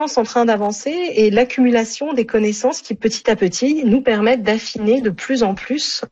en train d'avancer et l'accumulation des connaissances qui petit à petit nous permettent d'affiner de plus en plus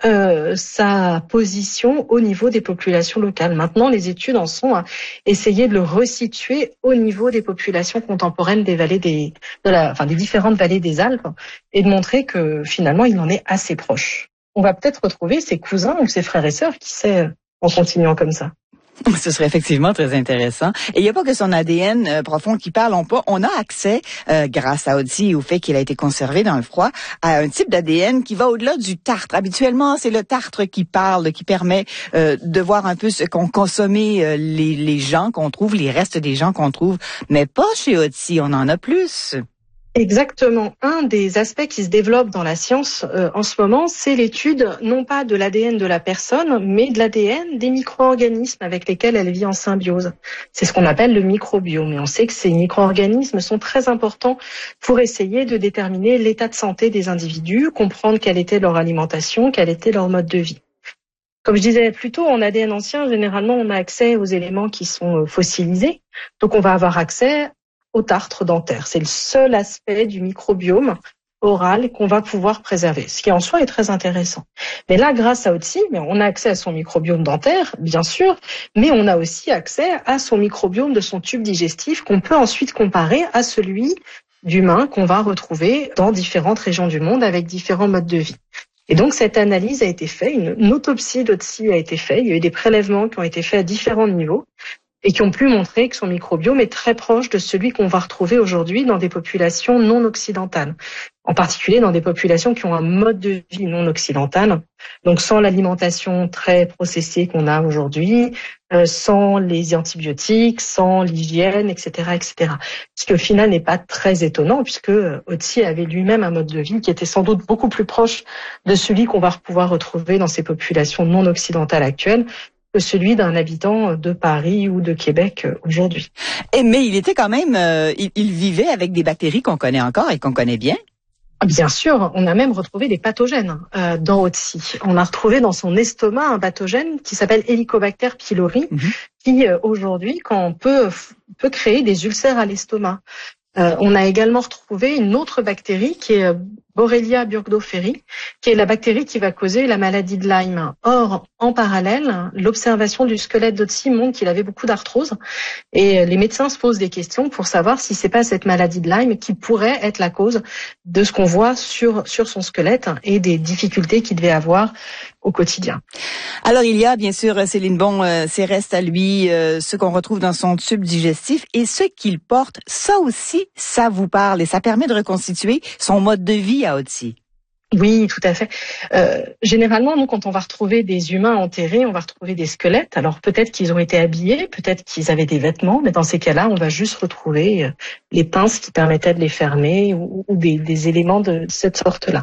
sa position au niveau des populations locales. Maintenant, les études en sont à essayer de le resituer au niveau des populations contemporaines des vallées des différentes vallées des Alpes et de montrer que finalement il en est assez proche. On va peut-être retrouver ses cousins ou ses frères et sœurs, qui sait, en continuant comme ça. Ce serait effectivement très intéressant. Et il n'y a pas que son ADN profond qui parle. On a accès, grâce à Otzi et au fait qu'il a été conservé dans le froid, à un type d'ADN qui va au-delà du tartre. Habituellement, c'est le tartre qui parle, qui permet de voir un peu ce qu'ont consommé les gens qu'on trouve, les restes des gens qu'on trouve. Mais pas chez Otzi, on en a plus. Exactement. Un des aspects qui se développe dans la science en ce moment, c'est l'étude non pas de l'ADN de la personne, mais de l'ADN des micro-organismes avec lesquels elle vit en symbiose. C'est ce qu'on appelle le microbiome. Et on sait que ces micro-organismes sont très importants pour essayer de déterminer l'état de santé des individus, comprendre quelle était leur alimentation, quel était leur mode de vie. Comme je disais plus tôt, en ADN ancien, généralement, on a accès aux éléments qui sont fossilisés. Donc, on va avoir accès au tartre dentaire. C'est le seul aspect du microbiome oral qu'on va pouvoir préserver, ce qui en soi est très intéressant. Mais là, grâce à Otzi, on a accès à son microbiome dentaire, bien sûr, mais on a aussi accès à son microbiome de son tube digestif qu'on peut ensuite comparer à celui d'humain qu'on va retrouver dans différentes régions du monde avec différents modes de vie. Et donc, cette analyse a été faite, une autopsie d'Otzi a été faite, il y a eu des prélèvements qui ont été faits à différents niveaux, et qui ont pu montrer que son microbiome est très proche de celui qu'on va retrouver aujourd'hui dans des populations non occidentales, en particulier dans des populations qui ont un mode de vie non occidental, donc sans l'alimentation très processée qu'on a aujourd'hui, sans les antibiotiques, sans l'hygiène, etc., etc. Ce qui au final n'est pas très étonnant puisque Otzi avait lui-même un mode de vie qui était sans doute beaucoup plus proche de celui qu'on va pouvoir retrouver dans ces populations non occidentales actuelles, que celui d'un habitant de Paris ou de Québec aujourd'hui. Mais il était quand même, il vivait avec des bactéries qu'on connaît encore et qu'on connaît bien. Bien sûr, on a même retrouvé des pathogènes dans Otzi. On a retrouvé dans son estomac un pathogène qui s'appelle Helicobacter pylori, qui aujourd'hui, peut créer des ulcères à l'estomac. On a également retrouvé une autre bactérie qui est Borrelia burgdorferi, qui est la bactérie qui va causer la maladie de Lyme. Or, en parallèle, l'observation du squelette d'Otzi montre qu'il avait beaucoup d'arthrose et les médecins se posent des questions pour savoir si c'est pas cette maladie de Lyme qui pourrait être la cause de ce qu'on voit sur son squelette et des difficultés qu'il devait avoir au quotidien. Alors, il y a bien sûr, Céline Bon, ses restes à lui, ce qu'on retrouve dans son tube digestif et ce qu'il porte, ça aussi, ça vous parle et ça permet de reconstituer son mode de vie à Otzi. Oui, tout à fait. Généralement, nous, quand on va retrouver des humains enterrés, on va retrouver des squelettes. Alors peut-être qu'ils ont été habillés, peut-être qu'ils avaient des vêtements, mais dans ces cas-là, on va juste retrouver les pinces qui permettaient de les fermer ou des éléments de cette sorte-là.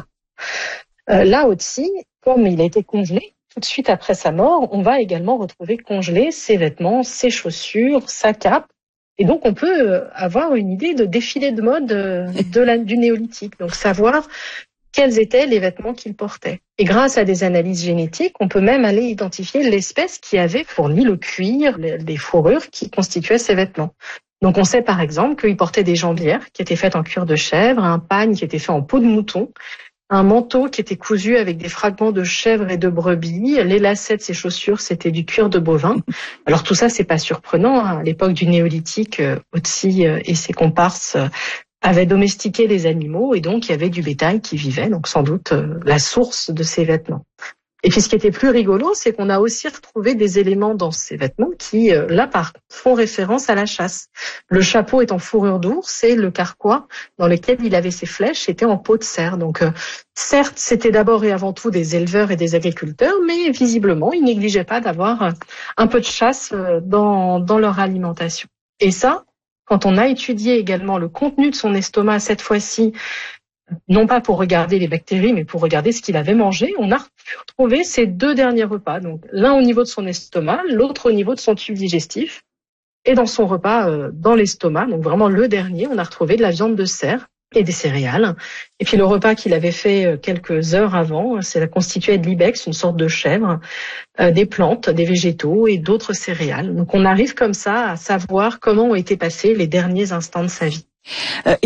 Là, Otzi, comme il a été congelé, tout de suite après sa mort, on va également retrouver congelés ses vêtements, ses chaussures, sa cape. Et donc, on peut avoir une idée de défilé de mode du néolithique. Donc, savoir quels étaient les vêtements qu'il portait. Et grâce à des analyses génétiques, on peut même aller identifier l'espèce qui avait fourni le cuir, les fourrures qui constituaient ces vêtements. Donc, on sait par exemple qu'il portait des jambières qui étaient faites en cuir de chèvre, un pagne qui était fait en peau de mouton, un manteau qui était cousu avec des fragments de chèvre et de brebis. Les lacets de ses chaussures, c'était du cuir de bovin. Alors tout ça, c'est pas surprenant. À l'époque du néolithique, Otzi et ses comparses avaient domestiqué les animaux et donc il y avait du bétail qui vivait, donc sans doute la source de ces vêtements. Et puis ce qui était plus rigolo, c'est qu'on a aussi retrouvé des éléments dans ces vêtements qui, font référence à la chasse. Le chapeau est en fourrure d'ours et le carquois dans lequel il avait ses flèches était en peau de cerf. Donc certes, c'était d'abord et avant tout des éleveurs et des agriculteurs, mais visiblement, ils négligeaient pas d'avoir un peu de chasse dans leur alimentation. Et ça, quand on a étudié également le contenu de son estomac, cette fois-ci, non pas pour regarder les bactéries, mais pour regarder ce qu'il avait mangé, on a retrouvé ces deux derniers repas. Donc, l'un au niveau de son estomac, l'autre au niveau de son tube digestif. Et dans son repas, dans l'estomac, donc vraiment le dernier, on a retrouvé de la viande de cerf et des céréales. Et puis le repas qu'il avait fait quelques heures avant, c'est constitué de l'ibex, une sorte de chèvre, des plantes, des végétaux et d'autres céréales. Donc on arrive comme ça à savoir comment ont été passés les derniers instants de sa vie. Euh,